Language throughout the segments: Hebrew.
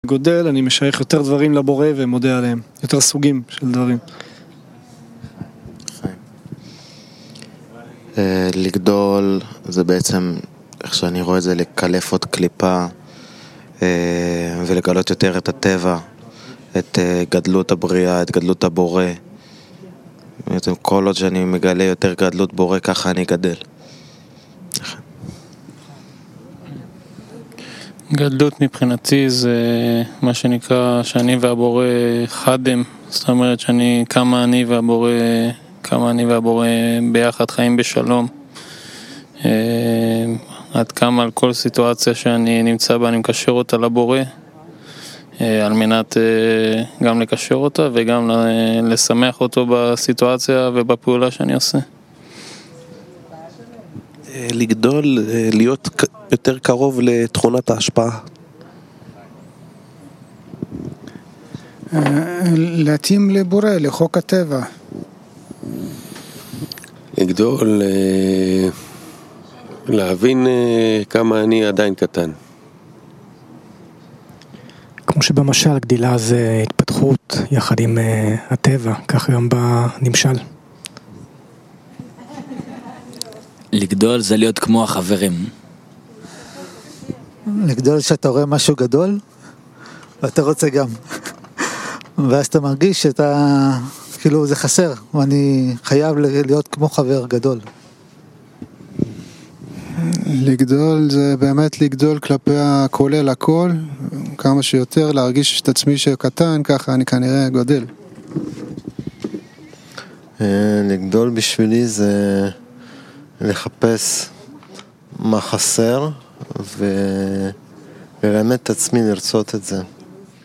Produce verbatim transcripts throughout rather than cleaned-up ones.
גודל, אני משייך יותר דברים לבורא ומודה עליהם, יותר סוגים של דברים. לגדול זה בעצם, איך שאני רואה את זה, לקלף עוד קליפה ולגלות יותר את הטבע, את גדלות הבריאה, את גדלות הבורא. בעצם כל עוד שאני מגלה יותר גדלות בורא, ככה אני גדל. גדלות מבחינתי זה מה שנקרא שאני והבורא חדם, זאת אומרת שאני כמה אני והבורא, כמה אני והבורא ביחד חיים בשלום. עד כמה על כל סיטואציה שאני נמצא בה אני מקשר אותה לבורא, על מנת גם לקשר אותה וגם לשמח אותו בסיטואציה ובפעולה שאני עושה. לגדול, להיות יותר קרוב לתכונת ההשפעה. להתאים לבורא, לחוק הטבע. לגדול, להבין כמה אני עדיין קטן. כמו שבמשל גדילה זה התפתחות יחד עם הטבע, כך גם בנמשל. לגדול זה להיות כמו החברים. לגדול שאתה רואה משהו גדול ואתה רוצה גם, ואז אתה מרגיש שאתה כאילו זה חסר ואני חייב להיות כמו חבר גדול. לגדול זה באמת לגדול כלפי הכולל הכל, כמה שיותר להרגיש את עצמי שקטן, ככה אני כנראה גודל. לגדול בשבילי זה לחפש מה חסר וללמד את עצמי לרצות את זה.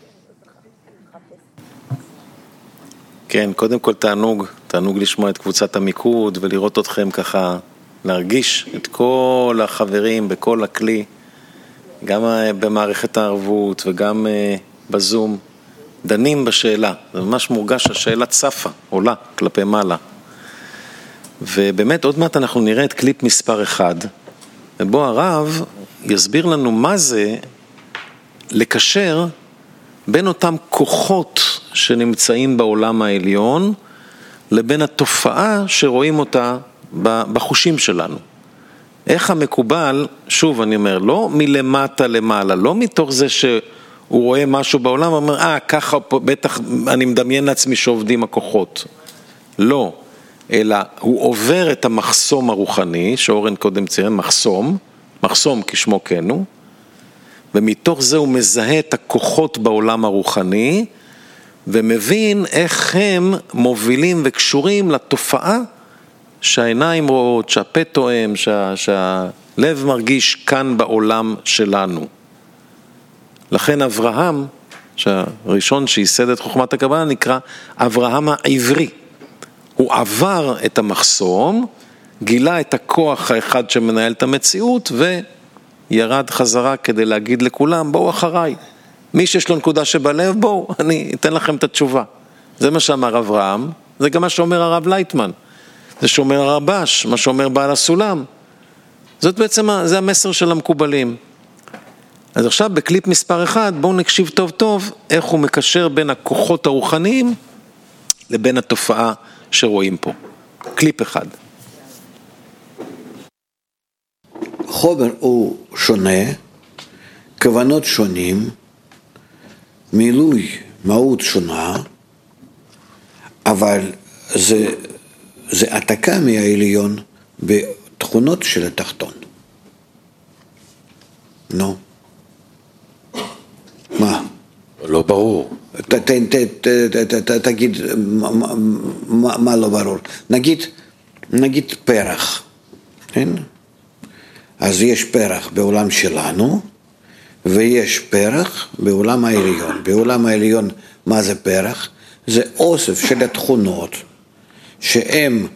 כן, קודם כל תענוג, תענוג לשמוע את קבוצת המיקוד ולראות אתכם ככה, להרגיש את כל החברים בכל הכלי, גם במערכת הערבות וגם בזום, דנים בשאלה. זה ממש מורגש שהשאלה צפה, עולה כלפי מעלה. ובאמת עוד מעט אנחנו נראה את קליפ מספר אחד, ובו הרב יסביר לנו מה זה לקשר בין אותם כוחות שנמצאים בעולם העליון, לבין התופעה שרואים אותה בחושים שלנו. איך המקובל, שוב אני אומר, לא מלמטה למעלה, לא מתוך זה שהוא רואה משהו בעולם, הוא אומר, אה, ככה בטח אני מדמיין לעצמי שעובדים הכוחות. לא. אלא הוא עובר את המחסום הרוחני, שאורן קודם ציין, מחסום, מחסום כשמו כן הוא, ומתוך זה הוא מזהה את הכוחות בעולם הרוחני, ומבין איך הם מובילים וקשורים לתופעה שהעיניים רואות, שהפה תואם, שה, שהלב מרגיש כאן בעולם שלנו. לכן אברהם, שהראשון שייסד את חוכמת הקבלה, נקרא אברהם העברי. הוא עבר את המחסום, גילה את הכוח האחד שמנהל את המציאות, וירד חזרה כדי להגיד לכולם, בואו אחריי. מי שיש לו נקודה שבלב, בואו, אני אתן לכם את התשובה. זה מה שאמר אברהם, זה גם מה שאומר הרב לייטמן. זה שאומר הרבש, מה שאומר בעל הסולם. זאת בעצם, זה המסר של המקובלים. אז עכשיו בקליפ מספר אחד, בואו נקשיב טוב טוב, איך הוא מקשר בין הכוחות הרוחניים, לבין התופעה שרואים פה. קליפ אחד. חומר הוא שונה, כוונות שונים, מילוי מהות שונה, אבל זה, זה עתקה מהעליון בתכונות של התחתון. נו. מה? לא ברור. ת, ת, ת, ת, ת, ת, תגיד מה, מה, מה לא ברור. נגיד, נגיד פרח, כן? אז יש פרח בעולם שלנו, ויש פרח בעולם העליון. בעולם העליון, מה זה פרח? זה אוסף של התכונות, שהם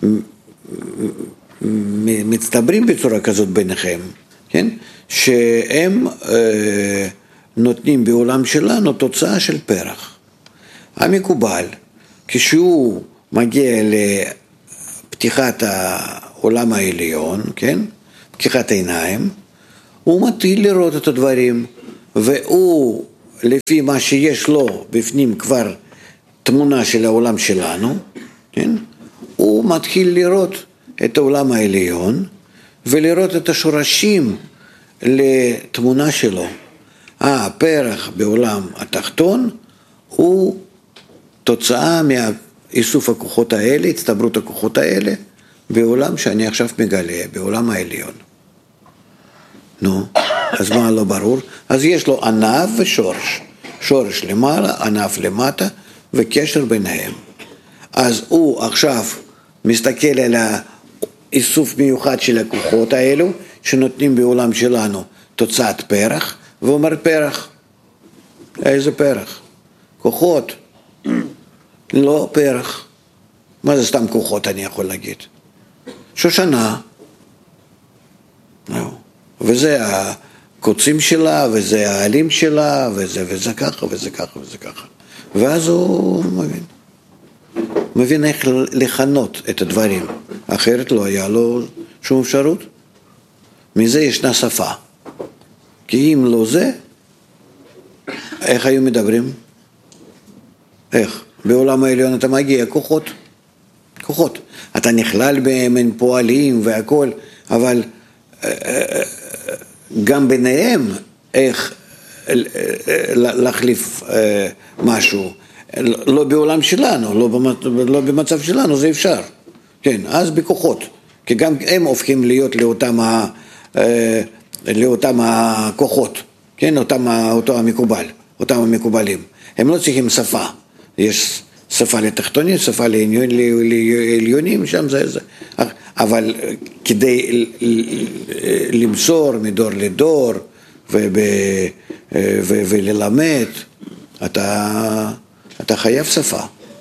מצטברים בצורה כזאת ביניכם, כן? שהם אה, נותנים בעולם שלנו תוצאה של פרח. המקובל, כשהוא מגיע לפתיחת העולם העליון, כן? פתיחת עיניים, הוא מתחיל לראות את הדברים, והוא לפי מה שיש לו בפנים כבר תמונה של העולם שלנו, כן? הוא מתחיל לראות את העולם העליון ולראות את השורשים לתמונה שלו. הפרח בעולם התחתון הוא תוצאה מאיסוף הכוחות האלה, הצטברות הכוחות האלה, בעולם שאני עכשיו מגלה, בעולם העליון. נו, אז מה לא ברור? אז יש לו ענף ושורש. שורש למעלה, ענף למטה, וקשר ביניהם. אז הוא עכשיו מסתכל על האיסוף מיוחד של הכוחות האלו, שנותנים בעולם שלנו תוצאת פרח, ואומר פרח. איזה פרח? כוחות. לא פרח. מה זה סתם כוחות אני יכול להגיד? שושנה. וזה הקוצים שלה, וזה העלים שלה, וזה וזה ככה, וזה ככה, וזה ככה. ואז הוא מבין. מבין איך לכנות את הדברים. אחרת לא היה לו שום אפשרות. מזה ישנה שפה. כי אם לא זה, איך היו מדברים? איך? בעולם העליון אתה מגיע כוחות. כוחות. אתה נכלל בהם, הם פועלים והכל, אבל גם ביניהם איך להחליף משהו. לא בעולם שלנו, לא במצב שלנו, זה אפשר. כן, אז בכוחות. כי גם הם הופכים להיות לאותם, לאותם הכוחות. כן, אותם, אותו המקובל, אותם המקובלים. הם לא צריכים שפה. יש שפה לתחתונים, שפה לעליונים, שם זה, זה. אבל כדי למסור מדור לדור וללמד, אתה, אתה חייב שפה.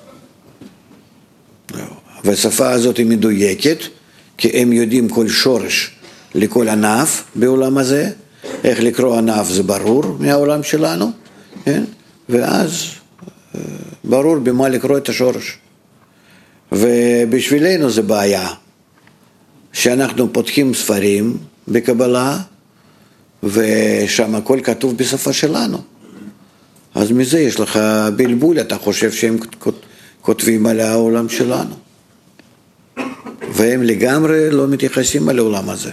והשפה הזאת היא מדויקת, כי הם יודעים כל שורש לכל ענף בעולם הזה, איך לקרוא ענף זה ברור מהעולם שלנו, כן? ואז ברור במה לקרוא את השורש. ובשבילנו זה בעיה, שאנחנו פותחים ספרים בקבלה, ושם הכל כתוב בשפה שלנו. אז מזה יש לך בלבול, אתה חושב שהם כותבים על העולם שלנו. והם לגמרי לא מתייחסים על העולם הזה.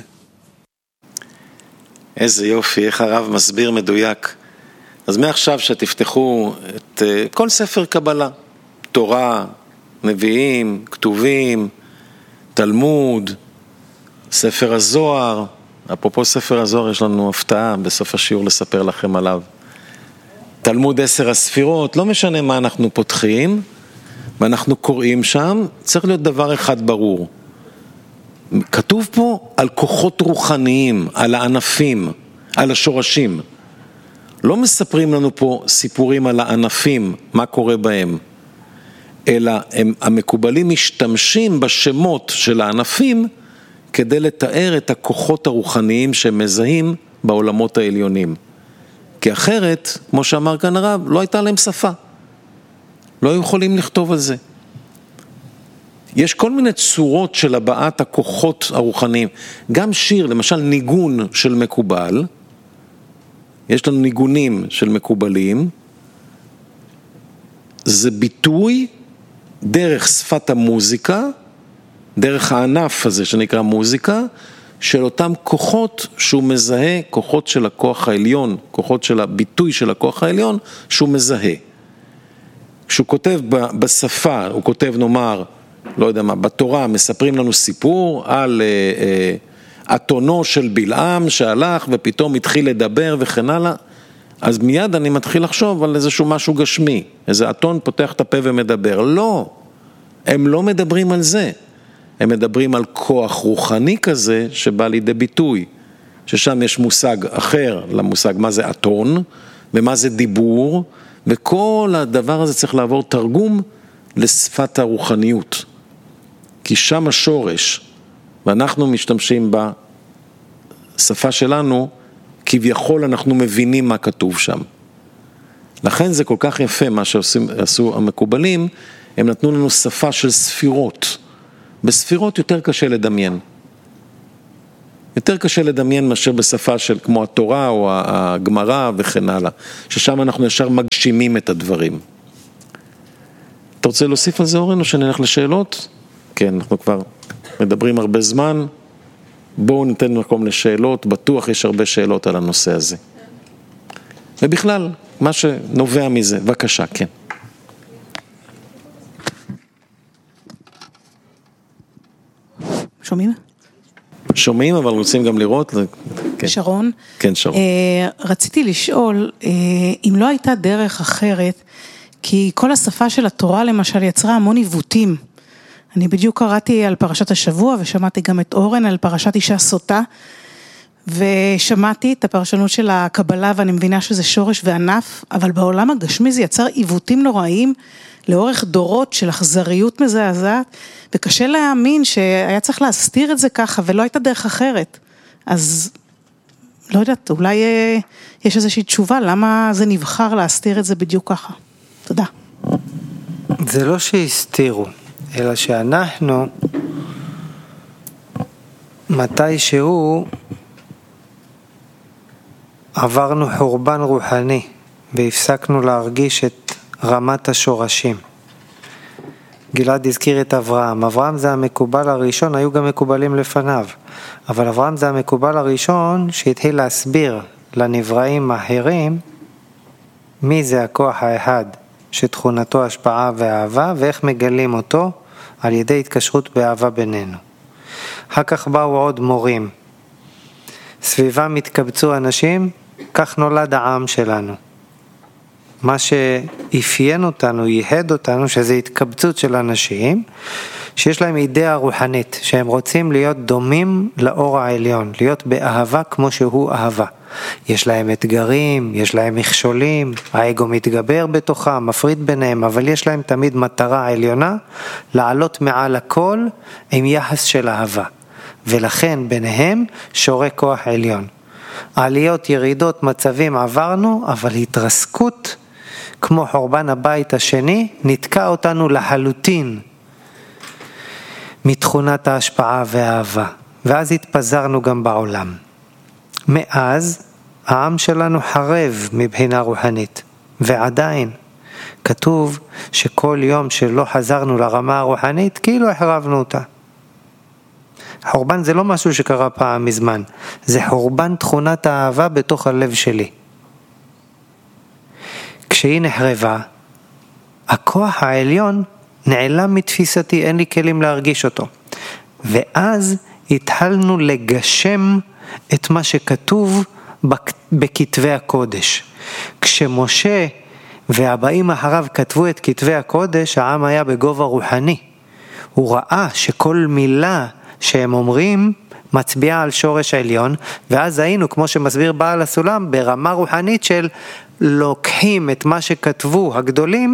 איזה יופי, איך הרב מסביר מדויק. אז מעכשיו שתפתחו את כל ספר קבלה, תורה, נביאים, כתובים, תלמוד, ספר הזוהר. אפרופו ספר הזוהר, יש לנו הפתעה בסוף השיעור לספר לכם עליו. תלמוד עשר הספירות, לא משנה מה אנחנו פותחים, ואנחנו קוראים שם, צריך להיות דבר אחד ברור. כתוב פה על כוחות רוחניים, על הענפים, על השורשים. לא מספרים לנו פה סיפורים על הענפים, מה קורה בהם, אלא הם, המקובלים משתמשים בשמות של הענפים, כדי לתאר את הכוחות הרוחניים שמזהים בעולמות העליונים. כי אחרת, כמו שאמר כאן הרב, לא הייתה להם שפה. לא היו יכולים לכתוב על זה. יש כל מיני צורות של הבעת הכוחות הרוחניים. גם שיר, למשל ניגון של מקובל, יש לנו ניגונים של מקובלים, זה ביטוי דרך שפת המוזיקה, דרך הענף הזה שנקרא מוזיקה, של אותם כוחות שהוא מזהה, כוחות של הכוח העליון, כוחות של הביטוי של הכוח העליון, שהוא מזהה. כשהוא כותב בשפה, הוא כותב נאמר, לא יודע מה, בתורה מספרים לנו סיפור על אה, אה, אתונו של בלעם שהלך ופתאום התחיל לדבר וכן הלאה, אז מיד אני מתחיל לחשוב על איזשהו משהו גשמי, איזה אתון פותח את הפה ומדבר. לא, הם לא מדברים על זה. הם מדברים על כוח רוחני כזה שבא לידי ביטוי, ששם יש מושג אחר למושג מה זה אתון ומה זה דיבור, וכל הדבר הזה צריך לעבור תרגום לשפת הרוחניות, כי שם השורש, ואנחנו משתמשים בשפה שלנו, כביכול אנחנו מבינים מה כתוב שם. לכן זה כל כך יפה מה שעשו המקובלים, הם נתנו לנו שפה של ספירות, בספירות יותר קשה לדמיין. יותר קשה לדמיין מאשר בשפה של כמו התורה או הגמרא וכן הלאה, ששם אנחנו ישר מגשימים את הדברים. אתה רוצה להוסיף על זה אורן או שנלך לשאלות? כן, אנחנו כבר מדברים הרבה זמן, בואו ניתן מקום לשאלות, בטוח יש הרבה שאלות על הנושא הזה. ובכלל, מה שנובע מזה, בבקשה, כן. שומעים? שומעים, אבל רוצים גם לראות. כן. שרון? כן, שרון. רציתי לשאול, אם לא הייתה דרך אחרת, כי כל השפה של התורה למשל יצרה המון עיוותים. אני בדיוק קראתי על פרשת השבוע, ושמעתי גם את אורן על פרשת אישה סוטה, ושמעתי את הפרשנות של הקבלה, ואני מבינה שזה שורש וענף, אבל בעולם הגשמי זה יצר עיוותים נוראיים, לאורך דורות של אכזריות מזעזעת, וקשה להאמין שהיה צריך להסתיר את זה ככה, ולא הייתה דרך אחרת. אז לא יודעת, אולי יש איזושהי תשובה, למה זה נבחר להסתיר את זה בדיוק ככה? תודה. זה לא שהסתירו, אלא שאנחנו, מתי שהוא, עברנו חורבן רוחני, והפסקנו להרגיש את רמת השורשים. גלעד הזכיר את אברהם. אברהם זה המקובל הראשון, היו גם מקובלים לפניו. אבל אברהם זה המקובל הראשון שהתחיל להסביר לנבראים אחרים מי זה הכוח האחד שתכונתו השפעה ואהבה, ואיך מגלים אותו על ידי התקשרות באהבה בינינו. אחר כך באו עוד מורים. סביבם התקבצו אנשים, כך נולד העם שלנו. מה שאפיין אותנו, ייחד אותנו, שזה התקבצות של אנשים, שיש להם אידאה רוחנית, שהם רוצים להיות דומים לאור העליון, להיות באהבה כמו שהוא אהבה. יש להם אתגרים, יש להם מכשולים, האגו מתגבר בתוכם, מפריד ביניהם, אבל יש להם תמיד מטרה עליונה, לעלות מעל הכל עם יחס של אהבה. ולכן ביניהם שורה כוח עליון. עליות, ירידות, מצבים עברנו, אבל התרסקות, כמו חורבן הבית השני, נתקע אותנו לחלוטין מתכונת ההשפעה והאהבה. ואז התפזרנו גם בעולם. מאז העם שלנו חרב מבחינה רוחנית, ועדיין כתוב שכל יום שלא חזרנו לרמה הרוחנית, כאילו החרבנו אותה. חורבן זה לא משהו שקרה פעם מזמן, זה חורבן תכונת האהבה בתוך הלב שלי. כשהיא נחרבה, הכוח העליון נעלם מתפיסתי, אין לי כלים להרגיש אותו. ואז התחלנו לגשם את מה שכתוב בכתבי הקודש. כשמשה והבאים אחריו כתבו את כתבי הקודש, העם היה בגובה רוחני. הוא ראה שכל מילה שהם אומרים מצביעה על שורש עליון, ואז היינו, כמו שמסביר בעל הסולם, ברמה רוחנית של לוקחים את מה שכתבו הגדולים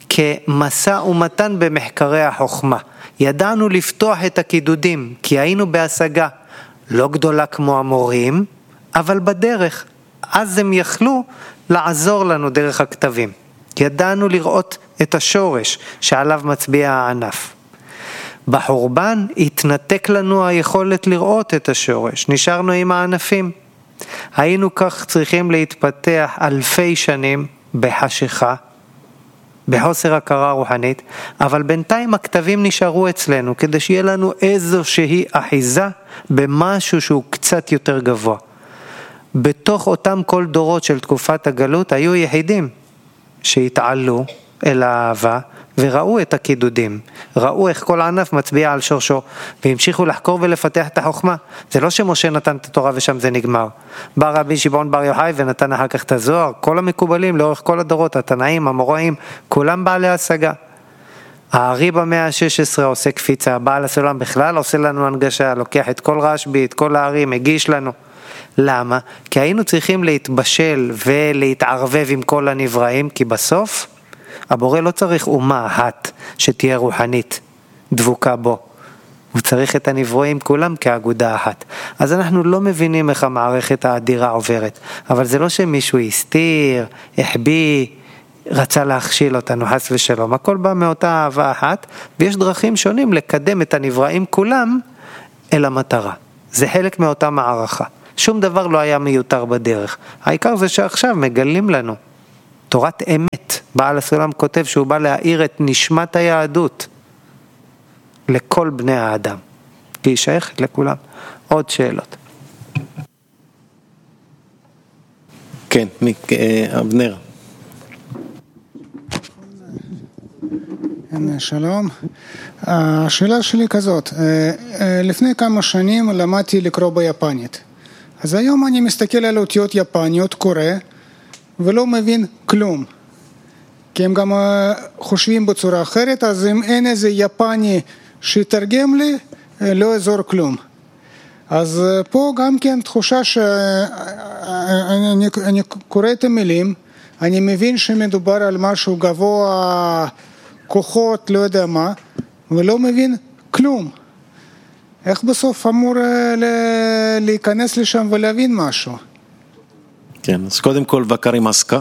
כמסע ומתן במחקרי החוכמה. ידענו לפתוח את הקידודים, כי היינו בהשגה לא גדולה כמו המורים, אבל בדרך. אז הם יכלו לעזור לנו דרך הכתבים. ידענו לראות את השורש שעליו מצביע הענף. בחורבן התנתק לנו היכולת לראות את השורש, נשארנו עם הענפים. היינו כך צריכים להתפתח אלפי שנים בחשיכה, בחוסר הכרה רוחנית, אבל בינתיים הכתבים נשארו אצלנו, כדי שיהיה לנו איזושהי אחיזה במשהו שהוא קצת יותר גבוה. בתוך אותם כל דורות של תקופת הגלות היו יחידים שהתעלו אל האהבה, וראו את הקידודים, ראו איך כל ענף מצביע על שורשו, והמשיכו לחקור ולפתח את החוכמה. זה לא שמשה נתן את התורה ושם זה נגמר. בא רבי שמעון בר יוחאי ונתן אחר כך את הזוהר, כל המקובלים לאורך כל הדורות, התנאים, המוראים, כולם בעלי השגה. הארי במאה ה-שש עשרה עושה קפיצה, בעל הסולם בכלל עושה לנו הנגשה, לוקח את כל רשב"י, את כל הארי, מגיש לנו. למה? כי היינו צריכים להתבשל ולהתערבב עם כל הנבראים, כי בסוף הבורא לא צריך אומה אחת שתהיה רוחנית, דבוקה בו. הוא צריך את הנברואים כולם כאגודה אחת. אז אנחנו לא מבינים איך המערכת האדירה עוברת. אבל זה לא שמישהו הסתיר, החביא, רצה להכשיל אותנו, חס ושלום. הכל בא מאותה אהבה אחת, ויש דרכים שונים לקדם את הנבראים כולם אל המטרה. זה חלק מאותה מערכה. שום דבר לא היה מיותר בדרך. העיקר זה שעכשיו מגלים לנו. תורת אמת, בעל הסולם כותב שהוא בא להאיר את נשמת היהדות לכל בני האדם. כי היא שייכת לכולם. עוד שאלות. כן, אבנר. שלום. השאלה שלי כזאת, לפני כמה שנים למדתי לקרוא ביפנית. אז היום אני מסתכל על אותיות יפניות, קורא, ולא מבין כלום. כי הם גם חושבים בצורה אחרת, אז אם אין איזה יפני שיתרגם לי, לא יעזור כלום. אז פה גם כן תחושה שאני אני קורא את המילים, אני מבין שמדובר על משהו גבוה, כוחות, לא יודע מה, ולא מבין כלום. איך בסוף אמור להיכנס לשם ולהבין משהו? כן, אז קודם כל וקרי מסקה.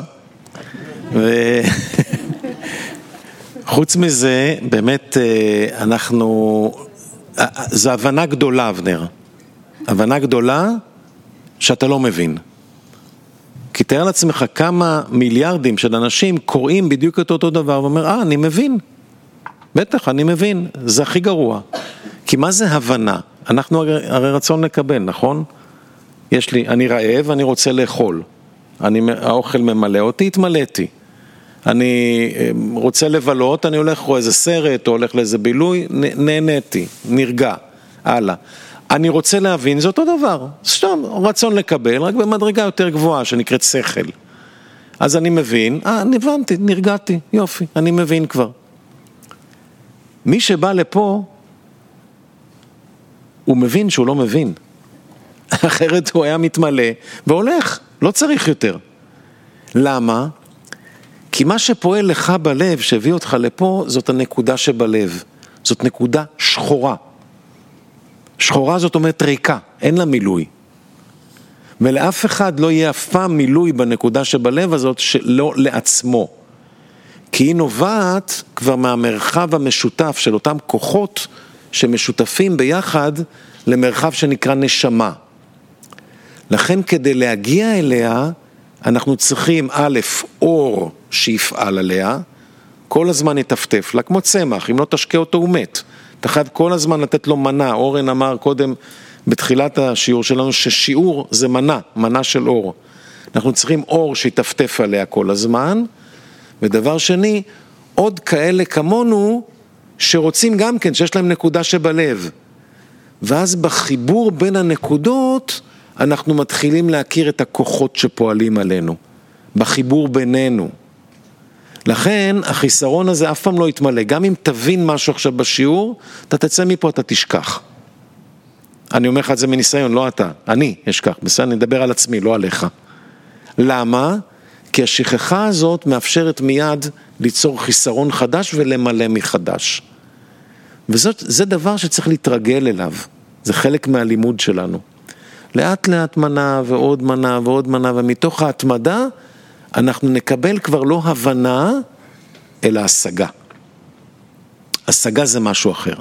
וחוץ מזה, באמת אנחנו, זו הבנה גדולה, אבנר. הבנה גדולה שאתה לא מבין. כי תאר לעצמך כמה מיליארדים של אנשים קוראים בדיוק את אותו דבר ואומר, אה, אני מבין. בטח, אני מבין. זה הכי גרוע. כי מה זה הבנה? אנחנו הרי רצון לקבל, נכון? יש לי, אני רעב, אני רוצה לאכול. אני, האוכל ממלא אותי, התמלאתי. אני רוצה לבלות, אני הולך רואה איזה סרט, או הולך לאיזה בילוי, נהניתי, נרגע. הלאה. אני רוצה להבין, זה אותו דבר. סתם, רצון לקבל, רק במדרגה יותר גבוהה, שנקראת שכל. אז אני מבין, אה, נבנתי, נרגעתי, יופי, אני מבין כבר. מי שבא לפה, הוא מבין שהוא לא מבין. אחרת הוא היה מתמלא, והולך, לא צריך יותר. למה? כי מה שפועל לך בלב, שהביא אותך לפה, זאת הנקודה שבלב. זאת נקודה שחורה. שחורה זאת אומרת ריקה, אין לה מילוי. ולאף אחד לא יהיה אף פעם מילוי בנקודה שבלב הזאת שלא לעצמו. כי היא נובעת כבר מהמרחב המשותף של אותם כוחות שמשותפים ביחד למרחב שנקרא נשמה. לכן כדי להגיע אליה, אנחנו צריכים א', אור שיפעל עליה, כל הזמן יטפטף לה, כמו צמח, אם לא תשקה אותו הוא מת. אתה חייב כל הזמן לתת לו מנה. אורן אמר קודם בתחילת השיעור שלנו ששיעור זה מנה, מנה של אור. אנחנו צריכים אור שיטפטף עליה כל הזמן, ודבר שני, עוד כאלה כמונו שרוצים גם כן, שיש להם נקודה שבלב. ואז בחיבור בין הנקודות, אנחנו מתחילים להכיר את הכוחות שפועלים עלינו. בחיבור בינינו. לכן החיסרון הזה אף פעם לא יתמלא. גם אם תבין משהו עכשיו בשיעור, אתה תצא מפה, אתה תשכח. אני אומר לך את זה מניסיון, לא אתה. אני אשכח. בסדר, אני אדבר על עצמי, לא עליך. למה? כי השכחה הזאת מאפשרת מיד ליצור חיסרון חדש ולמלא מחדש. וזה דבר שצריך להתרגל אליו. זה חלק מהלימוד שלנו. לאט לאט מנה ועוד מנה ועוד מנה, ומתוך ההתמדה אנחנו נקבל כבר לא הבנה, אלא השגה. השגה זה משהו אחר.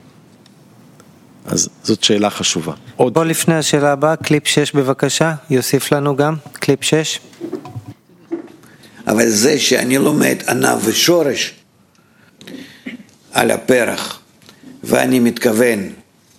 אז זאת שאלה חשובה. עוד. בוא לפני השאלה הבאה, קליפ שש בבקשה, יוסיף לנו גם, קליפ שש. אבל זה שאני לומד ענב ושורש על הפרח, ואני מתכוון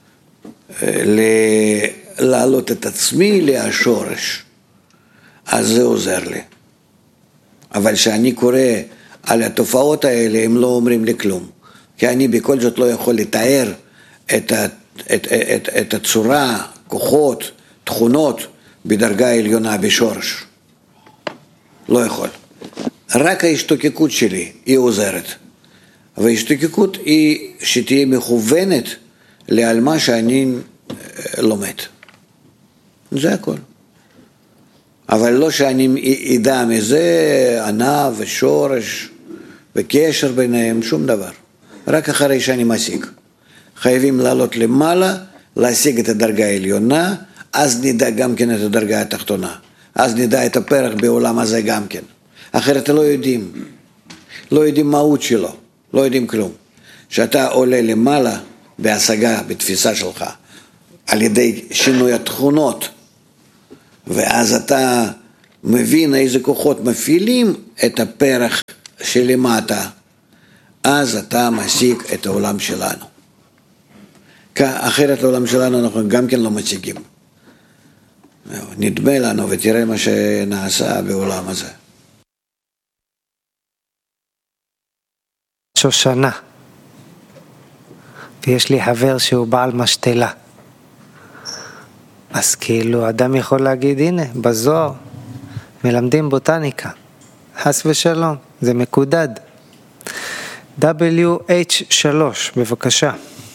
ל- להעלות את עצמי להשורש, אז זה עוזר לי. אבל שאני קורא על התופעות האלה, הם לא אומרים לי כלום. כי אני בכל זאת לא יכול לתאר את, ה- את, את, את הצורה, כוחות, תכונות, בדרגה עליונה בשורש. לא יכול. רק ההשתוקקות שלי היא עוזרת. וההשתוקקות היא שתהיה מכוונת לעל מה שאני לומד. זה הכל. אבל לא שאני אדע מזה ענב ושורש וקשר ביניהם, שום דבר. רק אחרי שאני משיג. חייבים לעלות למעלה, להשיג את הדרגה העליונה, אז נדע גם כן את הדרגה התחתונה. אז נדע את הפרח בעולם הזה גם כן. אחרת לא יודעים. לא יודעים מהות שלו. לא יודעים כלום. שאתה עולה למעלה בהשגה, בתפיסה שלך, על ידי שינוי התכונות, ואז אתה מבין איזה כוחות מפעילים את הפרח שלמטה, אז אתה משיג את העולם שלנו. אחרת העולם שלנו אנחנו גם כן לא משיגים. נדמה לנו ותראה מה שנעשה בעולם הזה. שושנה, ויש לי חבר שהוא בעל משתלה. אז כאילו אדם יכול להגיד, הנה, בזוהר מלמדים בוטניקה, חס ושלום, זה מקודד. דאבליו אייץ' שלוש, בבקשה.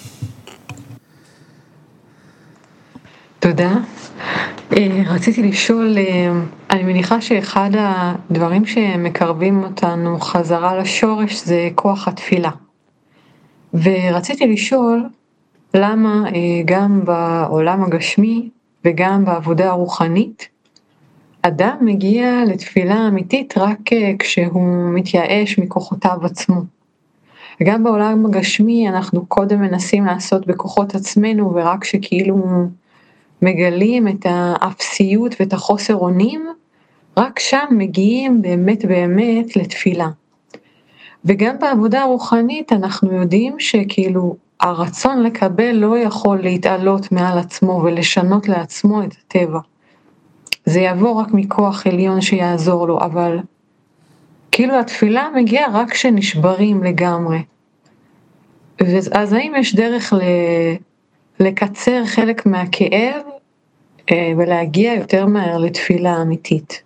תודה. רציתי לשאול, אני מניחה שאחד הדברים שמקרבים אותנו חזרה לשורש זה כוח התפילה. ורציתי לשאול למה גם בעולם הגשמי וגם בעבודה הרוחנית, אדם מגיע לתפילה אמיתית רק כשהוא מתייאש מכוחותיו עצמו. גם בעולם הגשמי אנחנו קודם מנסים לעשות בכוחות עצמנו, ורק שכאילו מגלים את האפסיות ואת החוסר אונים, רק שם מגיעים באמת באמת לתפילה. וגם בעבודה הרוחנית אנחנו יודעים שכאילו הרצון לקבל לא יכול להתעלות מעל עצמו ולשנות לעצמו את הטבע. זה יעבור רק מכוח עליון שיעזור לו, אבל כאילו התפילה מגיעה רק כשנשברים לגמרי. אז האם יש דרך ל... לקצר חלק מהכאב ולהגיע יותר מהר לתפילה אמיתית?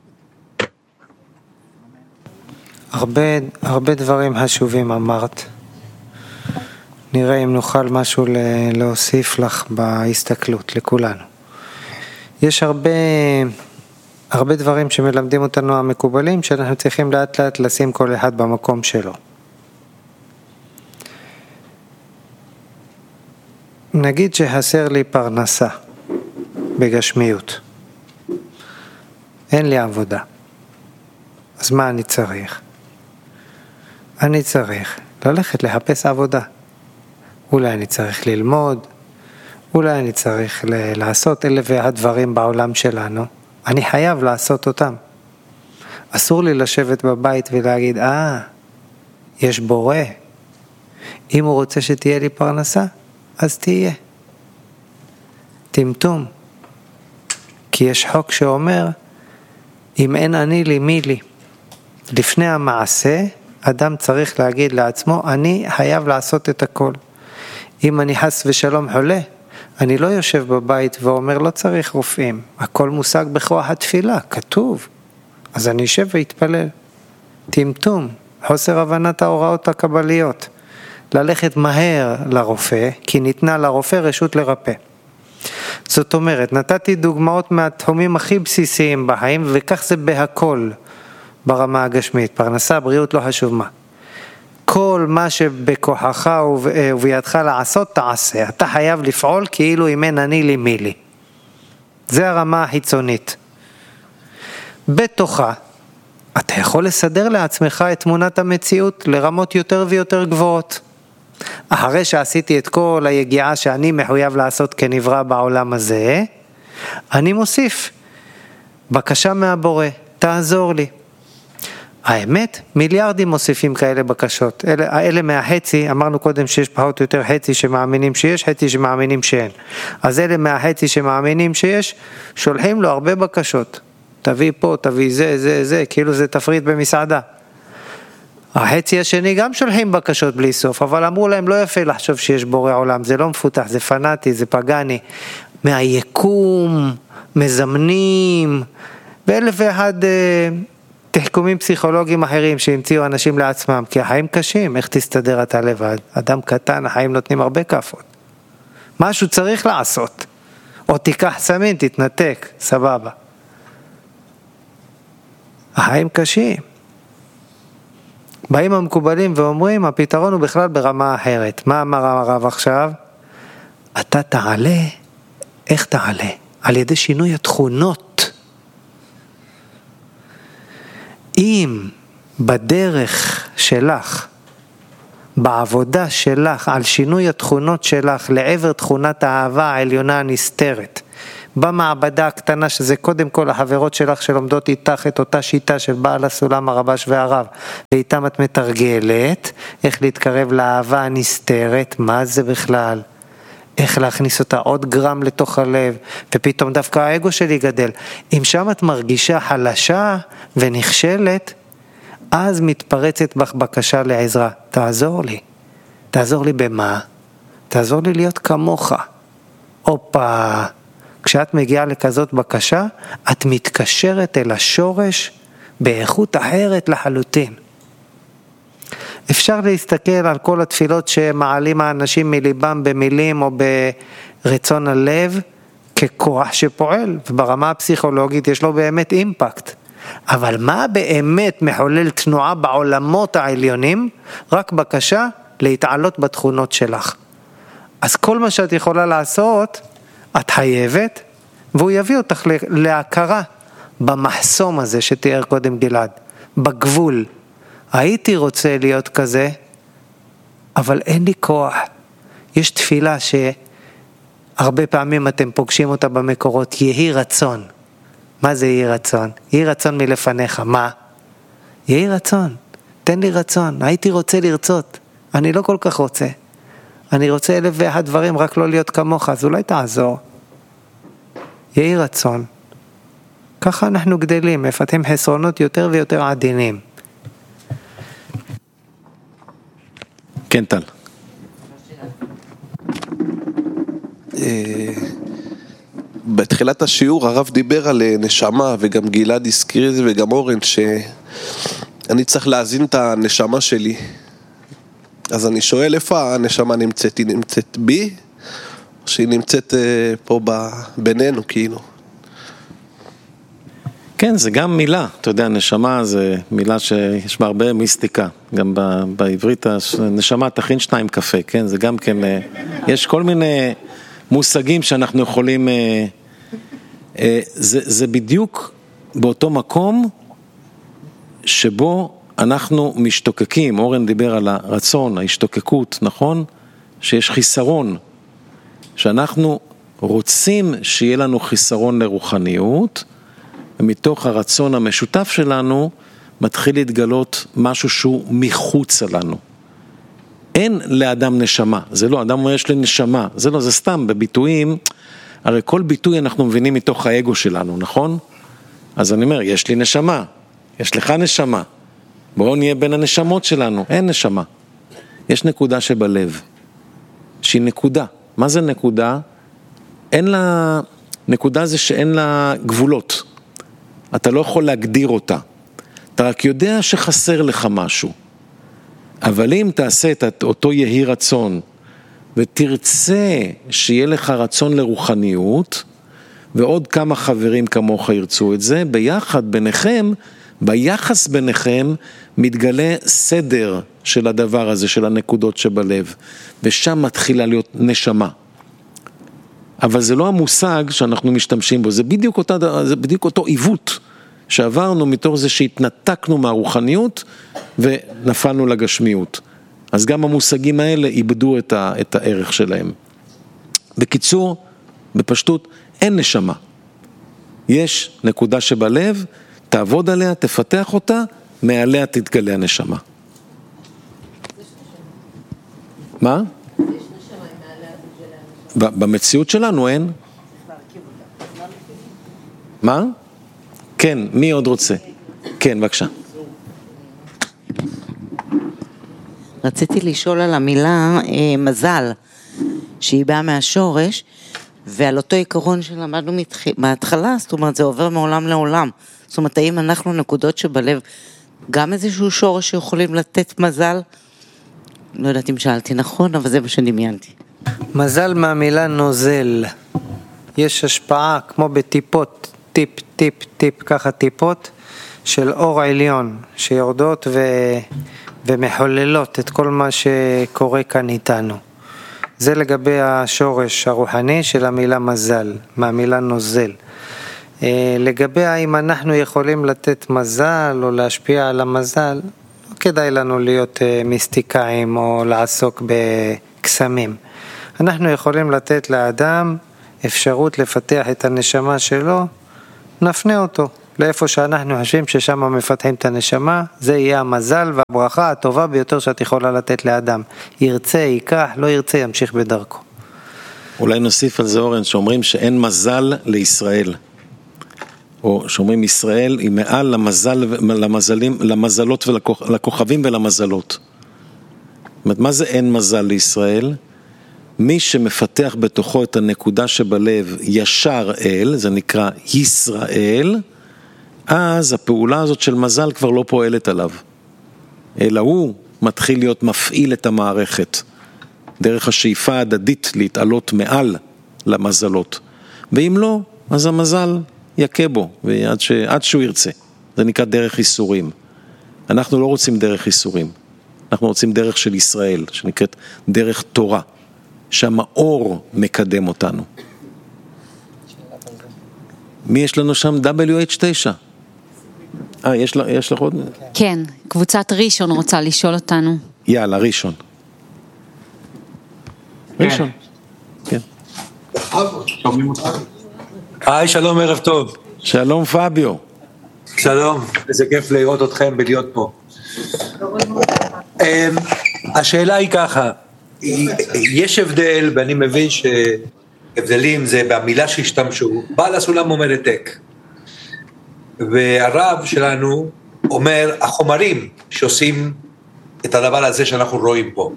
הרבה, הרבה דברים חשובים אמרת. נראה אם נוכל משהו להוסיף לך בהסתכלות לכולנו. יש הרבה, הרבה דברים שמלמדים אותנו המקובלים, שאנחנו צריכים לאט לאט לשים כל אחד במקום שלו. נגיד שחסר לי פרנסה בגשמיות. אין לי עבודה. אז מה אני צריך? אני צריך ללכת לחפש עבודה. אולי אני צריך ללמוד, אולי אני צריך ל- לעשות אלף ואחד דברים בעולם שלנו. אני חייב לעשות אותם. אסור לי לשבת בבית ולהגיד, אה, יש בורא. אם הוא רוצה שתהיה לי פרנסה, אז תהיה. טמטום. כי יש חוק שאומר, אם אין אני לי, מי לי? לפני המעשה, אדם צריך להגיד לעצמו, אני חייב לעשות את הכל. אם אני חס ושלום חולה, אני לא יושב בבית ואומר, לא צריך רופאים. הכל מושג בכוח התפילה, כתוב. אז אני יושב והתפלל. טמטום, חוסר הבנת ההוראות הקבליות. ללכת מהר לרופא, כי ניתנה לרופא רשות לרפא. זאת אומרת, נתתי דוגמאות מהתחומים הכי בסיסיים בחיים, וכך זה בהכל ברמה הגשמית. פרנסה, בריאות, לא חשוב מה. כל מה שבכוחך ובידך לעשות, תעשה. אתה חייב לפעול כאילו אם אין אני לי מי לי. זה הרמה החיצונית. בתוכה, אתה יכול לסדר לעצמך את תמונת המציאות לרמות יותר ויותר גבוהות. אחרי שעשיתי את כל היגיעה שאני מחויב לעשות כנברא בעולם הזה, אני מוסיף בקשה מהבורא, תעזור לי. האמת, מיליארדים מוסיפים כאלה בקשות. אלה, אלה מהחצי, אמרנו קודם שיש פחות או יותר חצי שמאמינים שיש, חצי שמאמינים שאין. אז אלה מהחצי שמאמינים שיש, שולחים לו הרבה בקשות. תביא פה, תביא זה, זה, זה, כאילו זה תפריט במסעדה. החצי השני גם שולחים בקשות בלי סוף, אבל אמרו להם לא יפה לחשוב שיש בורא עולם, זה לא מפותח, זה פנאטי, זה פגני. מהיקום, מזמנים, ואלף ואחד אה, תחכומים פסיכולוגיים אחרים שהמציאו אנשים לעצמם, כי החיים קשים, איך תסתדר אתה לבד? אדם קטן, החיים נותנים הרבה כפות. משהו צריך לעשות. או תיקח סמין, תתנתק, סבבה. החיים קשים. באים המקובלים ואומרים, הפתרון הוא בכלל ברמה אחרת. מה אמר הרב עכשיו? אתה תעלה, איך תעלה? על ידי שינוי התכונות. אם בדרך שלך בעבודה שלך על שינוי התכונות שלך לעבר תכונת האהבה העליונה הנסתרת. במעבדה הקטנה שזה קודם כל החברות שלך שלומדות איתך את אותה שיטה של בעל הסולם הרבש והרב, ואיתם את מתרגלת איך להתקרב לאהבה הנסתרת, מה זה בכלל? איך להכניס אותה עוד גרם לתוך הלב, ופתאום דווקא האגו שלי גדל. אם שם את מרגישה חלשה ונכשלת, אז מתפרצת בך בקשה לעזרה. תעזור לי. תעזור לי במה? תעזור לי להיות כמוך. אופה. כשאת מגיעה לכזאת בקשה, את מתקשרת אל השורש באיכות אחרת לחלוטין. אפשר להסתכל על כל התפילות שמעלים האנשים מליבם במילים או ברצון הלב ככוח שפועל, וברמה הפסיכולוגית יש לו באמת אימפקט. אבל מה באמת מחולל תנועה בעולמות העליונים? רק בקשה להתעלות בתכונות שלך. אז כל מה שאת יכולה לעשות, את חייבת, והוא יביא אותך להכרה במחסום הזה שתיאר קודם גלעד, בגבול. הייתי רוצה להיות כזה, אבל אין לי כוח. יש תפילה שהרבה פעמים אתם פוגשים אותה במקורות, יהי רצון. מה זה יהי רצון? יהי רצון מלפניך, מה? יהי רצון, תן לי רצון, הייתי רוצה לרצות, אני לא כל כך רוצה. אני רוצה אלף ואחד דברים, רק לא להיות כמוך, אז אולי תעזור. יהי רצון. ככה אנחנו גדלים, מפתחים חסרונות יותר ויותר עדינים. כן, טל. בתחילת השיעור הרב דיבר על נשמה, וגם גלעד הזכיר את זה, וגם אורן, שאני צריך להזין את הנשמה שלי. אז אני שואל איפה הנשמה נמצאת? היא נמצאת בי? או שהיא נמצאת פה בינינו, כאילו? כן, זה גם מילה. אתה יודע, נשמה זה מילה שיש בה הרבה מיסטיקה. גם בעברית, נשמה תכין שניים קפה, כן? זה גם כן, יש כל מיני מושגים שאנחנו יכולים, זה, זה בדיוק באותו מקום שבו אנחנו משתוקקים. אורן דיבר על הרצון, ההשתוקקות, נכון? שיש חיסרון, שאנחנו רוצים שיהיה לנו חיסרון לרוחניות, ומתוך הרצון המשותף שלנו מתחיל להתגלות משהו שהוא מחוץ לנו. אין לאדם נשמה, זה לא, אדם אומר יש לי נשמה, זה לא, זה סתם בביטויים, הרי כל ביטוי אנחנו מבינים מתוך האגו שלנו, נכון? אז אני אומר, יש לי נשמה, יש לך נשמה, בואו נהיה בין הנשמות שלנו, אין נשמה. יש נקודה שבלב, שהיא נקודה. מה זה נקודה? אין לה, נקודה זה שאין לה גבולות. אתה לא יכול להגדיר אותה. אתה רק יודע שחסר לך משהו. אבל אם תעשה את אותו יהי רצון, ותרצה שיהיה לך רצון לרוחניות, ועוד כמה חברים כמוך ירצו את זה, ביחד ביניכם, ביחס ביניכם, מתגלה סדר של הדבר הזה, של הנקודות שבלב, ושם מתחילה להיות נשמה. אבל זה לא המושג שאנחנו משתמשים בו, זה בדיוק, אותה, זה בדיוק אותו עיוות שעברנו מתוך זה שהתנתקנו מהרוחניות ונפלנו לגשמיות. אז גם המושגים האלה איבדו את, ה, את הערך שלהם. בקיצור, בפשטות, אין נשמה. יש נקודה שבלב, תעבוד עליה, תפתח אותה, מעליה תתגלה הנשמה. מה? במציאות שלנו אין. מה? כן, מי עוד רוצה? כן, בבקשה. רציתי לשאול על המילה אה, מזל, שהיא באה מהשורש, ועל אותו עיקרון שלמדנו מתח... מההתחלה, זאת אומרת, זה עובר מעולם לעולם. זאת אומרת, האם אנחנו נקודות שבלב, גם איזשהו שורש שיכולים לתת מזל? לא יודעת אם שאלתי נכון, אבל זה מה שדמיינתי. מזל מהמילה נוזל. יש השפעה כמו בטיפות, טיפ, טיפ, טיפ, ככה טיפות של אור עליון, שיורדות ו... ומחוללות את כל מה שקורה כאן איתנו. זה לגבי השורש הרוחני של המילה מזל, מהמילה נוזל. לגבי האם אנחנו יכולים לתת מזל או להשפיע על המזל, כדאי לנו להיות מיסטיקאים או לעסוק בקסמים. אנחנו יכולים לתת לאדם אפשרות לפתח את הנשמה שלו, נפנה אותו לאיפה שאנחנו חושבים ששם מפתחים את הנשמה, זה יהיה המזל והברכה הטובה ביותר שאת יכולה לתת לאדם. ירצה, ייקח, לא ירצה, ימשיך בדרכו. אולי נוסיף על זה אורן, שאומרים שאין מזל לישראל. או שאומרים ישראל היא מעל למזל, למזלים, למזלות ולכוכבים ולמזלות. זאת אומרת, מה זה אין מזל לישראל? מי שמפתח בתוכו את הנקודה שבלב ישר אל, זה נקרא ישראל, אז הפעולה הזאת של מזל כבר לא פועלת עליו. אלא הוא מתחיל להיות מפעיל את המערכת, דרך השאיפה ההדדית להתעלות מעל למזלות. ואם לא, אז המזל יקה בו, ועד ש... עד שהוא ירצה. זה נקרא דרך איסורים. אנחנו לא רוצים דרך איסורים. אנחנו רוצים דרך של ישראל, שנקראת דרך תורה, שהמאור מקדם אותנו. מי יש לנו שם? דאבליו אייץ' תשע. אה, יש, יש לך עוד? כן, קבוצת ראשון רוצה לשאול אותנו. יאללה, ראשון. ראשון. כן. שומעים אותך? היי, שלום, ערב טוב. שלום פביו. שלום, איזה כיף לראות אתכם ולהיות פה. השאלה היא ככה, יש הבדל, ואני מבין שהבדלים זה במילה שהשתמשו, בעל הסולם אומר העתק, והרב שלנו אומר החומרים שעושים את הדבר הזה שאנחנו רואים פה.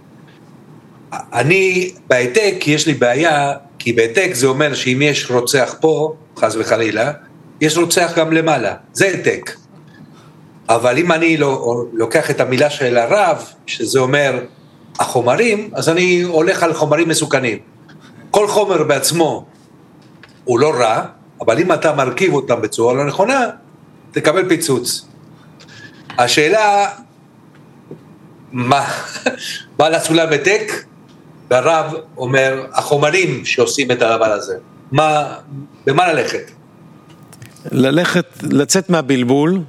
אני בהעתק יש לי בעיה, כי בהעתק זה אומר שאם יש רוצח פה, חס וחלילה, יש רוצח גם למעלה, זה העתק. אבל אם אני לא, לוקח את המילה של הרב, שזה אומר החומרים, אז אני הולך על חומרים מסוכנים. כל חומר בעצמו הוא לא רע, אבל אם אתה מרכיב אותם בצורה לא נכונה, תקבל פיצוץ. השאלה, מה, בעל הסולם העתק, והרב אומר, החומרים שעושים את הדבר הזה, מה, במה ללכת? ללכת, לצאת מהבלבול,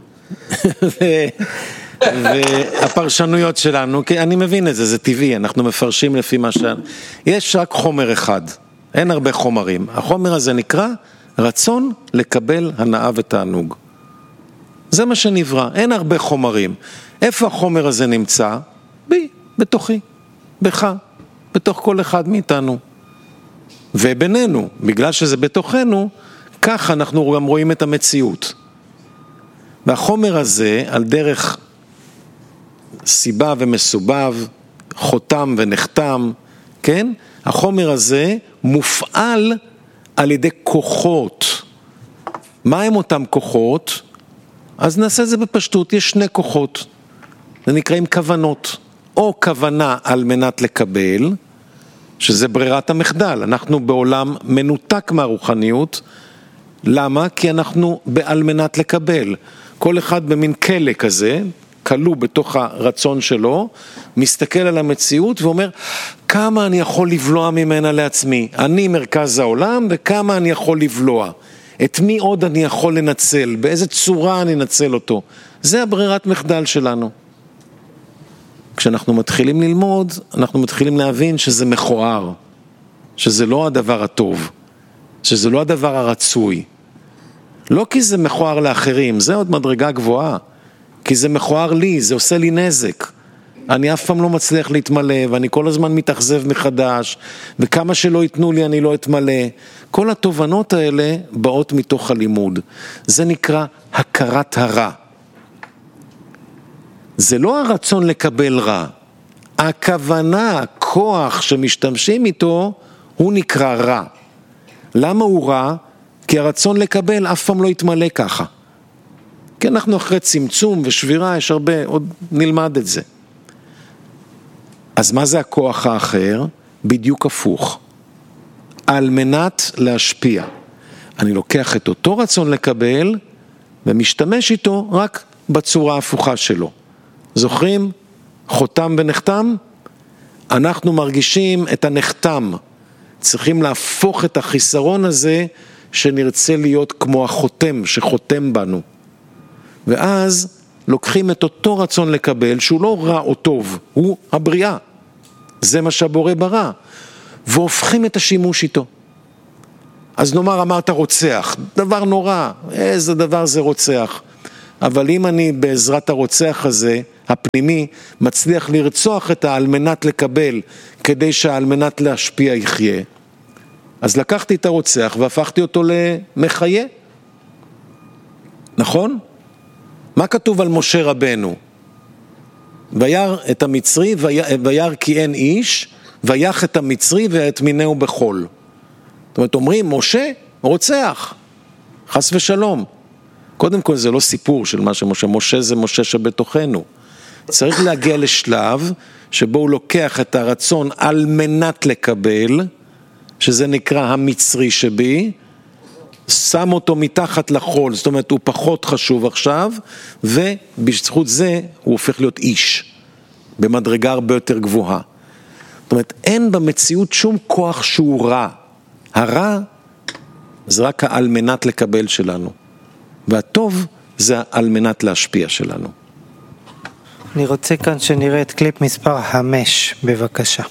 והפרשנויות שלנו, כי אני מבין את זה, זה טבעי, אנחנו מפרשים לפי מה ש... יש רק חומר אחד, אין הרבה חומרים. החומר הזה נקרא רצון לקבל הנאה ותענוג. זה מה שנברא, אין הרבה חומרים. איפה החומר הזה נמצא? בי, בתוכי, בך, בתוך כל אחד מאיתנו. ובינינו, בגלל שזה בתוכנו, כך אנחנו גם רואים את המציאות. והחומר הזה, על דרך סיבה ומסובב, חותם ונחתם, כן? החומר הזה מופעל על ידי כוחות. מה הם אותם כוחות? אז נעשה את זה בפשטות, יש שני כוחות. זה נקראים כוונות. או כוונה על מנת לקבל, שזה ברירת המחדל. אנחנו בעולם מנותק מהרוחניות. למה? כי אנחנו בעל מנת לקבל. כל אחד במין כלא כזה, כלוא בתוך הרצון שלו, מסתכל על המציאות ואומר, כמה אני יכול לבלוע ממנה לעצמי? אני מרכז העולם, וכמה אני יכול לבלוע? את מי עוד אני יכול לנצל? באיזה צורה אני אנצל אותו? זה הברירת מחדל שלנו. כשאנחנו מתחילים ללמוד, אנחנו מתחילים להבין שזה מכוער, שזה לא הדבר הטוב, שזה לא הדבר הרצוי. לא כי זה מכוער לאחרים, זה עוד מדרגה גבוהה, כי זה מכוער לי, זה עושה לי נזק. אני אף פעם לא מצליח להתמלא, ואני כל הזמן מתאכזב מחדש, וכמה שלא ייתנו לי אני לא אתמלא. כל התובנות האלה באות מתוך הלימוד. זה נקרא הכרת הרע. זה לא הרצון לקבל רע. הכוונה, הכוח שמשתמשים איתו, הוא נקרא רע. למה הוא רע? כי הרצון לקבל אף פעם לא יתמלא ככה. כי אנחנו אחרי צמצום ושבירה, יש הרבה, עוד נלמד את זה. אז מה זה הכוח האחר? בדיוק הפוך. על מנת להשפיע. אני לוקח את אותו רצון לקבל, ומשתמש איתו רק בצורה ההפוכה שלו. זוכרים? חותם ונחתם? אנחנו מרגישים את הנחתם. צריכים להפוך את החיסרון הזה, שנרצה להיות כמו החותם שחותם בנו. ואז לוקחים את אותו רצון לקבל, שהוא לא רע או טוב, הוא הבריאה. זה מה שהבורא ברא. והופכים את השימוש איתו. אז נאמר, אמרת רוצח, דבר נורא, איזה דבר זה רוצח. אבל אם אני בעזרת הרוצח הזה, הפנימי, מצליח לרצוח את על מנת לקבל, כדי שעל מנת להשפיע יחיה, אז לקחתי את הרוצח והפכתי אותו למחיה. נכון? מה כתוב על משה רבנו? וירא את המצרי, וירא כי אין איש, ויח את המצרי ויטמינהו בחול. זאת אומרת, אומרים, משה רוצח, חס ושלום. קודם כל זה לא סיפור של מה שמשה, משה זה משה שבתוכנו. צריך להגיע לשלב שבו הוא לוקח את הרצון על מנת לקבל, שזה נקרא המצרי שבי, שם אותו מתחת לחול, זאת אומרת הוא פחות חשוב עכשיו, ובזכות זה הוא הופך להיות איש, במדרגה הרבה יותר גבוהה. זאת אומרת, אין במציאות שום כוח שהוא רע. הרע זה רק על מנת לקבל שלנו, והטוב זה על מנת להשפיע שלנו. אני רוצה כאן שנראה את קליפ מספר חמש, בבקשה.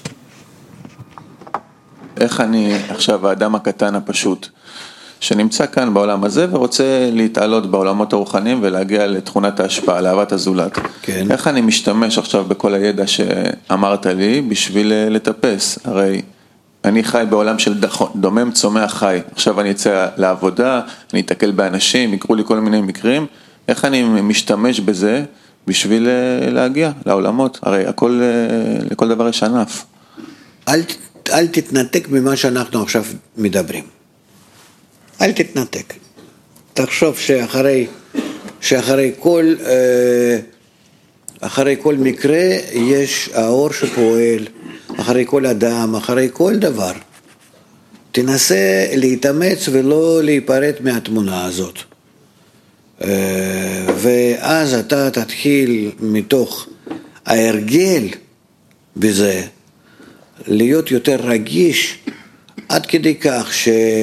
איך אני עכשיו האדם הקטן הפשוט, שנמצא כאן בעולם הזה ורוצה להתעלות בעולמות הרוחניים ולהגיע לתכונת ההשפעה, לאהבת הזולת. כן. איך אני משתמש עכשיו בכל הידע שאמרת לי בשביל לטפס? הרי אני חי בעולם של דומם צומח חי. עכשיו אני אצא לעבודה, אני אתקל באנשים, יקרו לי כל מיני מקרים. איך אני משתמש בזה בשביל להגיע לעולמות? הרי הכל, לכל דבר יש ענף. אל, אל תתנתק ממה שאנחנו עכשיו מדברים. אל תתנתק. תחשוב שאחרי, שאחרי כל, אחרי כל מקרה יש האור שפועל, אחרי כל אדם, אחרי כל דבר. תנסה להתאמץ ולא להיפרד מהתמונה הזאת. ואז אתה תתחיל מתוך ההרגל בזה, להיות יותר רגיש, עד כדי כך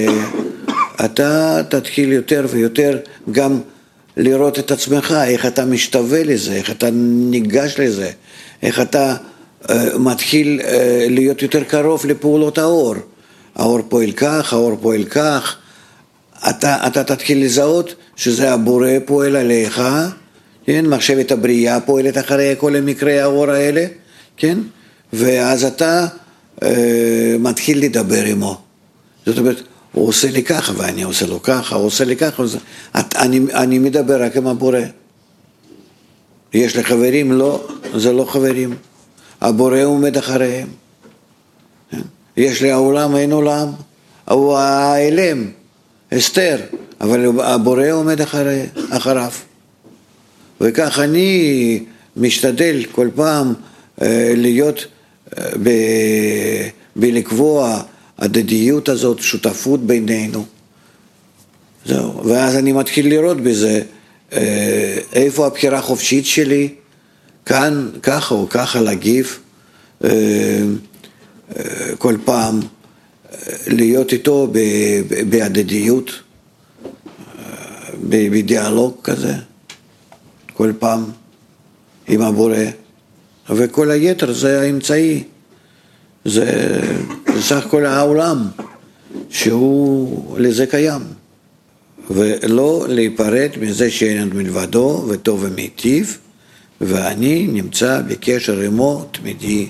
שאתה תתחיל יותר ויותר גם לראות את עצמך, איך אתה משתווה לזה, איך אתה ניגש לזה, איך אתה uh, מתחיל uh, להיות יותר קרוב לפעולות האור. האור פועל כך, האור פועל כך, אתה, אתה תתחיל לזהות שזה הבורא פועל עליך, כן? מחשבת הבריאה פועלת אחרי כל מקרי האור האלה, כן? ואז אתה אה, מתחיל לדבר עמו. זאת אומרת, הוא עושה לי ככה ואני עושה לו ככה, הוא עושה לי ככה, את, אני, אני מדבר רק עם הבורא. יש לי חברים? לא, זה לא חברים. הבורא עומד אחריהם. יש לי העולם, אין עולם. הוא האלם, אסתר, אבל הבורא עומד אחרי, אחריו. וכך אני משתדל כל פעם אה, להיות אה, ב, בלקבוע הדדיות הזאת, שותפות בינינו. זהו. ואז אני מתחיל לראות בזה אה, איפה הבחירה החופשית שלי, כאן ככה או ככה להגיב, אה, אה, כל פעם אה, להיות איתו ב, ב, בהדדיות, אה, בדיאלוג כזה. כל פעם עם הבורא, וכל היתר זה האמצעי, זה, זה סך כל העולם שהוא לזה קיים, ולא להיפרד מזה שאין עוד מלבדו וטוב ומיטיב, ואני נמצא בקשר עמו תמידי.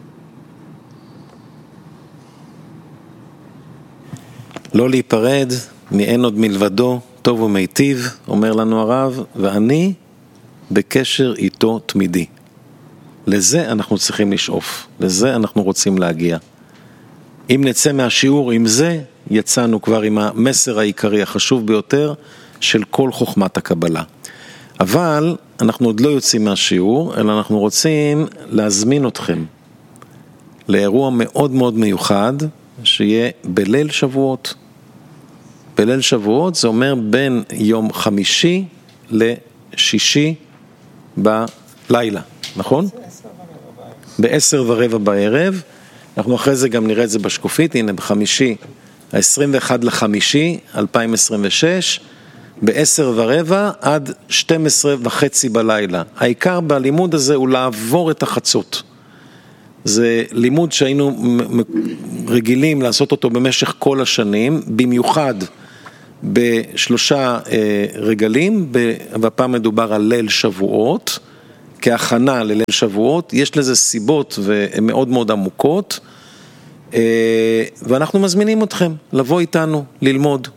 לא להיפרד מאין עוד מלבדו טוב ומיטיב, אומר לנו הרב, ואני בקשר איתו תמידי. לזה אנחנו צריכים לשאוף, לזה אנחנו רוצים להגיע. אם נצא מהשיעור עם זה, יצאנו כבר עם המסר העיקרי החשוב ביותר של כל חוכמת הקבלה. אבל אנחנו עוד לא יוצאים מהשיעור, אלא אנחנו רוצים להזמין אתכם לאירוע מאוד מאוד מיוחד, שיהיה בליל שבועות. בליל שבועות זה אומר בין יום חמישי לשישי בלילה, נכון? בעשר ורבע בערב. אנחנו אחרי זה גם נראה את זה בשקופית, הנה בחמישי, ה-עשרים ואחד לחמישי אלפיים עשרים ושש, בעשר ורבע עד שתים עשרה וחצי בלילה. העיקר בלימוד הזה הוא לעבור את החצות. זה לימוד שהיינו רגילים לעשות אותו במשך כל השנים, במיוחד בשלושה רגלים, והפעם מדובר על ליל שבועות, כהכנה לליל שבועות. יש לזה סיבות מאוד מאוד עמוקות, ואנחנו מזמינים אתכם לבוא איתנו, ללמוד.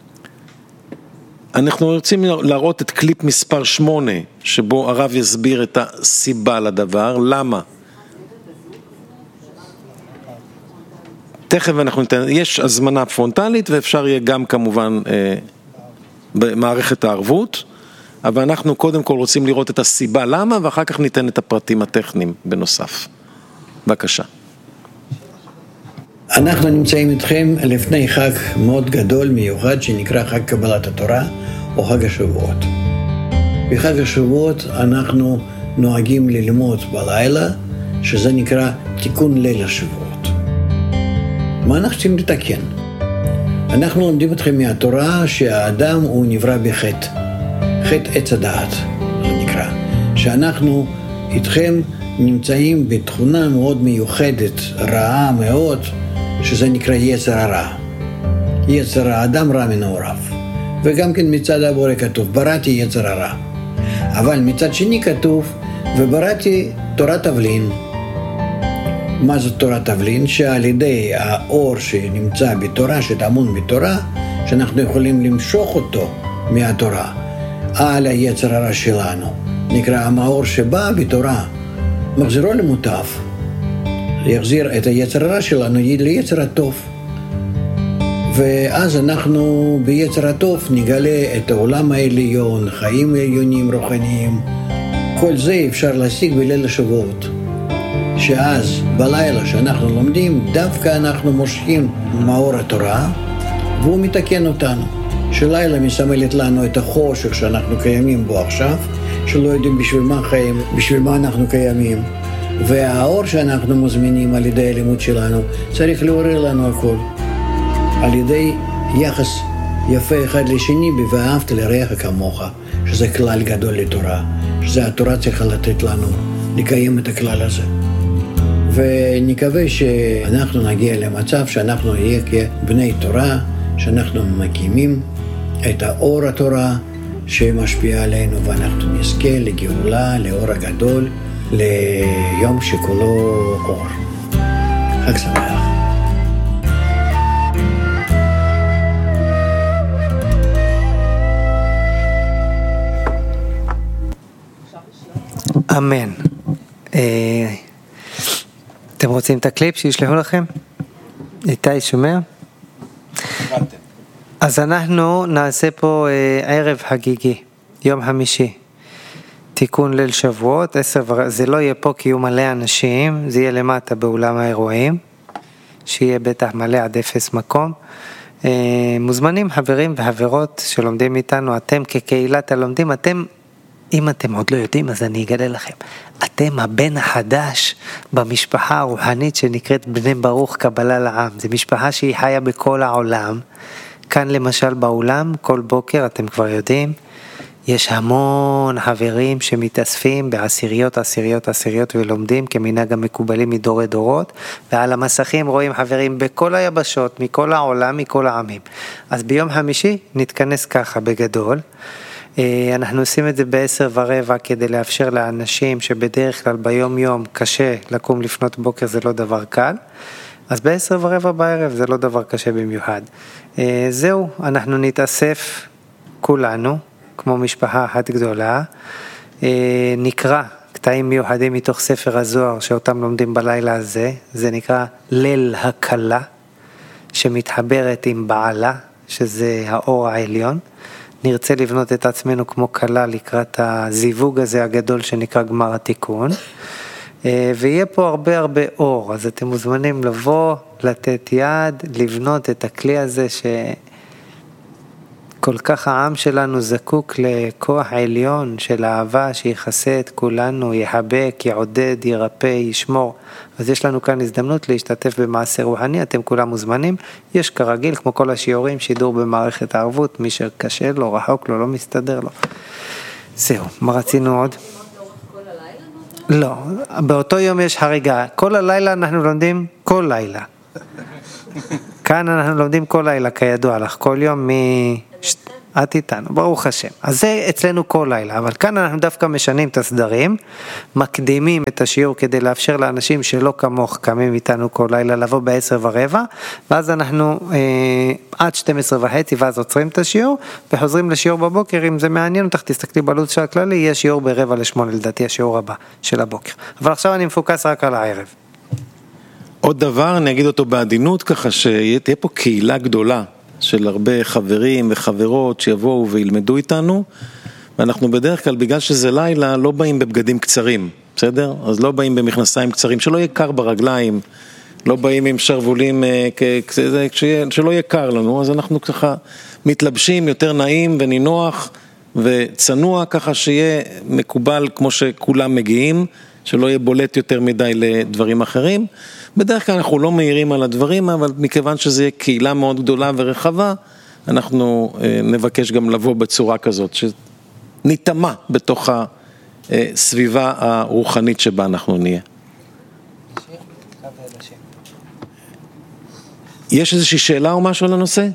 אנחנו רוצים להראות את קליפ מספר שמונה, שבו הרב יסביר את הסיבה לדבר, למה. תכף אנחנו ניתן, יש הזמנה פרונטלית ואפשר יהיה גם כמובן אה, במערכת הערבות, אבל אנחנו קודם כל רוצים לראות את הסיבה למה, ואחר כך ניתן את הפרטים הטכניים בנוסף. בבקשה. אנחנו נמצאים איתכם לפני חג מאוד גדול מיוחד שנקרא חג קבלת התורה או חג השבועות. בחג השבועות אנחנו נוהגים ללמוד בלילה, שזה נקרא תיקון ליל השבועות. מה אנחנו צריכים לתקן? אנחנו לומדים אתכם מהתורה שהאדם הוא נברא בחטא, חטא עץ הדעת, זה נקרא. שאנחנו איתכם נמצאים בתכונה מאוד מיוחדת, רעה מאוד, שזה נקרא יצר הרע. יצר האדם רע מנעוריו. וגם כן מצד הבורא כתוב, בראתי יצר הרע. אבל מצד שני כתוב, ובראתי תורת תבלין. מה זאת תורת תבלין? שעל ידי האור שנמצא בתורה, שטמון בתורה, שאנחנו יכולים למשוך אותו מהתורה על היצר הרע שלנו. נקרא המאור שבא בתורה, מחזירו למוטב. יחזיר את היצר הרע שלנו ליצר הטוב. ואז אנחנו ביצר הטוב נגלה את העולם העליון, חיים עליונים רוחניים. כל זה אפשר להשיג בליל השבועות. שאז בלילה שאנחנו לומדים, דווקא אנחנו מושכים מאור התורה, והוא מתקן אותנו. שלילה מסמלת לנו את החושך שאנחנו קיימים בו עכשיו, שלא יודעים בשביל מה חיים, בשביל מה אנחנו קיימים. והאור שאנחנו מזמינים על ידי הלימוד שלנו, צריך לעורר לנו הכל. על ידי יחס יפה אחד לשני, ואהבת לרעך כמוך, שזה כלל גדול לתורה, שזה התורה צריכה לתת לנו, לקיים את הכלל הזה. ונקווה שאנחנו נגיע למצב שאנחנו נהיה כבני תורה, שאנחנו מקימים את האור התורה שמשפיע עלינו, ואנחנו נזכה לגאולה, לאור הגדול, ליום שכולו אור. חג שמח. אמן. אתם רוצים את הקליפ שישלחו לכם? איתי שומע? אז אנחנו נעשה פה ערב חגיגי, יום חמישי. תיקון ליל שבועות, עשר ור... זה לא יהיה פה כי יהיו מלא אנשים, זה יהיה למטה באולם האירועים, שיהיה בטח מלא עד אפס מקום. מוזמנים חברים וחברות שלומדים איתנו, אתם כקהילת הלומדים, אתם, אם אתם עוד לא יודעים אז אני אגלה לכם, אתם הבן החדש במשפחה הרוחנית שנקראת בני ברוך קבלה לעם, זה משפחה שהיא חיה בכל העולם, כאן למשל באולם, כל בוקר אתם כבר יודעים, יש המון חברים שמתאספים בעשיריות, עשיריות, עשיריות ולומדים כמנהג המקובלים מדורי דורות, ועל המסכים רואים חברים בכל היבשות, מכל העולם, מכל העמים. אז ביום חמישי נתכנס ככה בגדול, אנחנו עושים את זה בעשר ורבע כדי לאפשר לאנשים שבדרך כלל ביום יום קשה לקום לפנות בוקר, זה לא דבר קל, אז בעשר ורבע בערב זה לא דבר קשה במיוחד. זהו, אנחנו נתאסף כולנו, כמו משפחה אחת גדולה, נקרא קטעים מיוחדים מתוך ספר הזוהר שאותם לומדים בלילה הזה, זה נקרא ליל הקלה, שמתחברת עם בעלה, שזה האור העליון, נרצה לבנות את עצמנו כמו קלה לקראת הזיווג הזה הגדול שנקרא גמר התיקון, ויהיה פה הרבה הרבה אור, אז אתם מוזמנים לבוא, לתת יד, לבנות את הכלי הזה ש... כל כך העם שלנו זקוק לכוח עליון של אהבה שיחסה את כולנו, יחבק, יעודד, ירפא, ישמור. אז יש לנו כאן הזדמנות להשתתף במעשה רוחני, אתם כולם מוזמנים. יש כרגיל, כמו כל השיעורים, שידור במערכת הערבות, מי שקשה לו, רחוק לו, לא מסתדר לו. זהו, מה רצינו עוד? לא, באותו יום יש הריגה. כל הלילה אנחנו לומדים כל לילה. כאן אנחנו לומדים כל לילה, כידוע לך, כל יום מ... את איתנו, ברוך השם. אז זה אצלנו כל לילה, אבל כאן אנחנו דווקא משנים את הסדרים, מקדימים את השיעור כדי לאפשר לאנשים שלא כמוך קמים איתנו כל לילה לבוא בעשר ורבע, ואז אנחנו אה, עד שתים עשרה וחצי, ואז עוצרים את השיעור, וחוזרים לשיעור בבוקר. אם זה מעניין אותך, תסתכלי בלו"ז של הכללי, יש שיעור ברבע לשמונה, לדעתי השיעור הבא של הבוקר. אבל עכשיו אני מפוקס רק על הערב. עוד דבר, אני אגיד אותו בעדינות, ככה שתהיה פה קהילה גדולה של הרבה חברים וחברות שיבואו וילמדו איתנו, ואנחנו בדרך כלל, בגלל שזה לילה, לא באים בבגדים קצרים, בסדר? אז לא באים במכנסיים קצרים, שלא יהיה קר ברגליים, לא באים עם שרבולים, שלא יהיה קר לנו, אז אנחנו ככה מתלבשים יותר נעים ונינוח וצנוע, ככה שיהיה מקובל כמו שכולם מגיעים, שלא יהיה בולט יותר מדי לדברים אחרים. בדרך כלל אנחנו לא מהירים על הדברים, אבל מכיוון שזה יהיה קהילה מאוד גדולה ורחבה, אנחנו נבקש גם לבוא בצורה כזאת, שניתמה בתוך הסביבה הרוחנית שבה אנחנו נהיה. יש איזושהי שאלה או משהו על הנושא?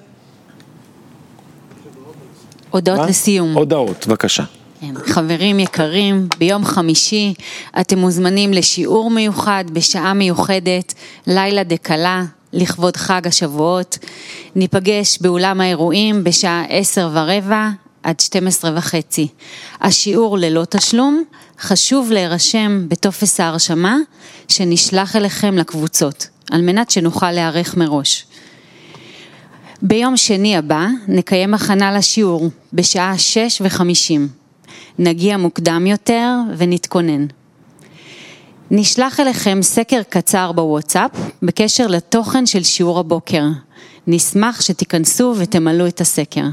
הודעות לסיום. הודעות, בבקשה. חברים יקרים, ביום חמישי אתם מוזמנים לשיעור מיוחד בשעה מיוחדת, לילה דקלה, לכבוד חג השבועות. ניפגש באולם האירועים בשעה עשר ורבע עד שתים עשרה וחצי. השיעור ללא תשלום, חשוב להירשם בטופס ההרשמה שנשלח אליכם לקבוצות, על מנת שנוכל להיערך מראש. ביום שני הבא נקיים הכנה לשיעור בשעה שש וחמישים. נגיע מוקדם יותר ונתכונן. נשלח אליכם סקר קצר בוואטסאפ בקשר לתוכן של שיעור הבוקר. נשמח שתיכנסו ותמלאו את הסקר.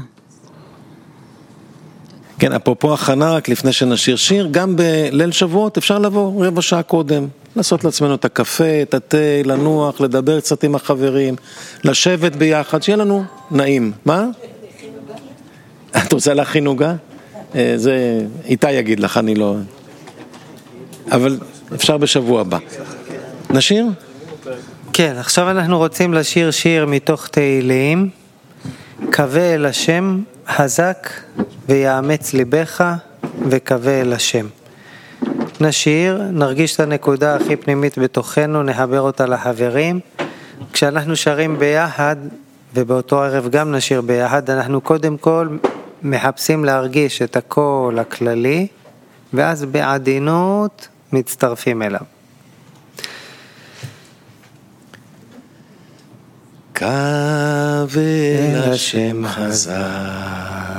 כן, אפרופו הכנה, רק לפני שנשיר שיר, גם בליל שבועות אפשר לבוא רבע שעה קודם, לעשות לעצמנו את הקפה, את התה, לנוח, לדבר קצת עם החברים, לשבת ביחד, שיהיה לנו נעים. מה? את רוצה להכין עוגה? זה איתי יגיד לך, אני לא... אבל אפשר בשבוע הבא. נשיר? כן, עכשיו אנחנו רוצים לשיר שיר מתוך תהילים. קווה אל השם, חזק ויאמץ ליבך וקווה אל השם. נשיר, נרגיש את הנקודה הכי פנימית בתוכנו, נחבר אותה לחברים. כשאנחנו שרים ביחד, ובאותו ערב גם נשיר ביחד, אנחנו קודם כל מחפשים להרגיש את הקול הכללי, ואז בעדינות מצטרפים אליו. קווה אל השם חזק